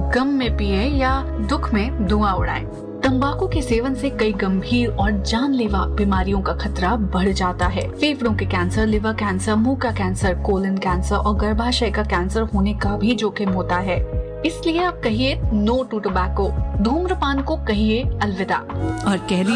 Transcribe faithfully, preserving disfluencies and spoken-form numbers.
गम में पिए या दुख में धुआं उड़ाएं। तंबाकू के सेवन से कई गंभीर और जानलेवा बीमारियों का खतरा बढ़ जाता है। फेफड़ों के कैंसर, लिवर कैंसर, मुंह का कैंसर, कोलन कैंसर और गर्भाशय का कैंसर होने का भी जोखिम होता है। इसलिए आप कहिए नो टू टोबैको, धूम्रपान को कहिए अलविदा और कह